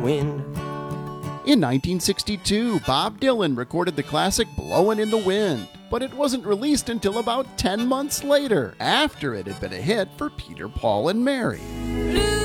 wind. In 1962, Bob Dylan recorded the classic Blowin' in the Wind, but it wasn't released until about 10 months later, after it had been a hit for Peter, Paul, and Mary.